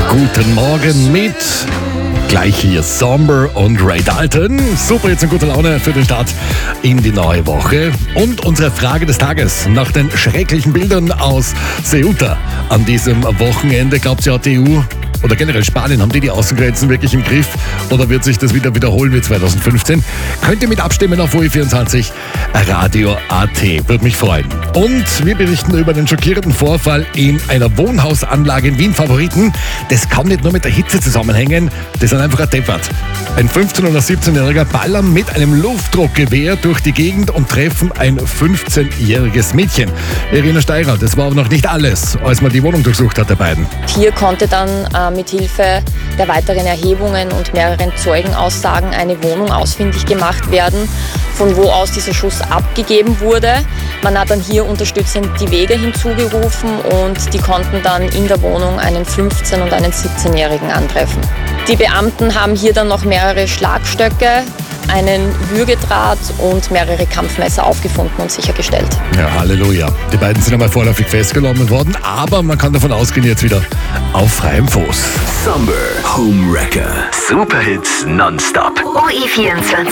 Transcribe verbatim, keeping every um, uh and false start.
Guten Morgen mit gleich hier Somber und Ray Dalton. Super, jetzt eine gute Laune für den Start in die neue Woche. Und unsere Frage des Tages nach den schrecklichen Bildern aus Ceuta an diesem Wochenende. Glaubt ihr, die E U oder generell Spanien, haben die die Außengrenzen wirklich im Griff? Oder wird sich das wieder wiederholen wie zwanzig fünfzehn? Könnt ihr mit abstimmen auf O E vierundzwanzig Radio Punkt A T. Würde mich freuen. Und wir berichten über den schockierenden Vorfall in einer Wohnhausanlage in Wien. Favoriten, das kann nicht nur mit der Hitze zusammenhängen, das sind einfach ein Deppert. Ein fünfzehn- oder siebzehnjähriger ballern mit einem Luftdruckgewehr durch die Gegend und treffen ein fünfzehnjähriges Mädchen. Irina Steirer, das war aber noch nicht alles, als man die Wohnung durchsucht hat der beiden. Hier konnte dann äh, mit Hilfe der weiteren Erhebungen und mehreren Zeugenaussagen eine Wohnung ausfindig gemacht werden, von wo aus dieser Schuss abgegeben wurde. Man hat dann hier unterstützend die Wege hinzugerufen und die konnten dann in der Wohnung einen fünfzehn- und einen siebzehnjährigen antreffen. Die Beamten haben hier dann noch mehrere Schlagstöcke, einen Würgedraht und mehrere Kampfmesser aufgefunden und sichergestellt. Ja, Halleluja. Die beiden sind einmal vorläufig festgenommen worden, aber man kann davon ausgehen, jetzt wieder auf freiem Fuß. Somber Home Wrecker. Superhits nonstop. O E vierundzwanzig.